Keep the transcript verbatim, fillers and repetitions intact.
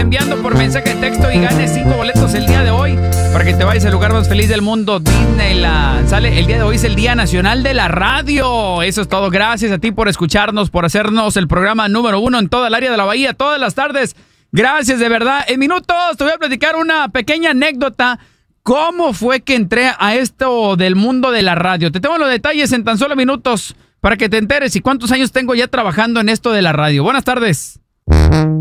enviando por mensaje de texto y ganes cinco boletos el día de hoy para que te vayas al lugar más feliz del mundo, Disneyland. Sale, el día de hoy es el Día Nacional de la Radio. Eso es todo. Gracias a ti por escucharnos, por hacernos el programa número uno en toda el área de la Bahía, todas las tardes. Gracias, de verdad. En minutos te voy a platicar una pequeña anécdota. ¿Cómo fue que entré a esto del mundo de la radio? Te tengo los detalles en tan solo minutos para que te enteres y cuántos años tengo ya trabajando en esto de la radio. Buenas tardes.